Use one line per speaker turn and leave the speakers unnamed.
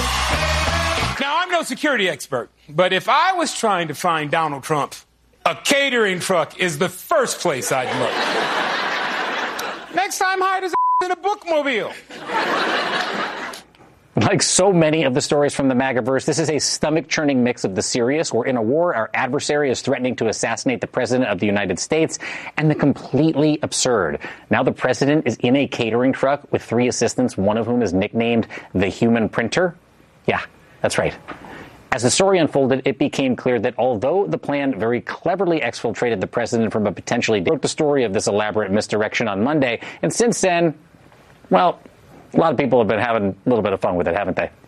Now, I'm no security expert, but if I was trying to find Donald Trump, a catering truck is the first place I'd look. Next time, hide his in a bookmobile.
Like so many of the stories from the MAGAverse, this is a stomach-churning mix of the serious, we're in a war, our adversary is threatening to assassinate the president of the United States, and the completely absurd. Now the president is in a catering truck with 3 assistants, one of whom is nicknamed the Human Printer. Yeah, that's right. As the story unfolded, it became clear that although the plan very cleverly exfiltrated the president from a potentially wrote the story of this elaborate misdirection on Monday, and since then, well, a lot of people have been having a little bit of fun with it, haven't they?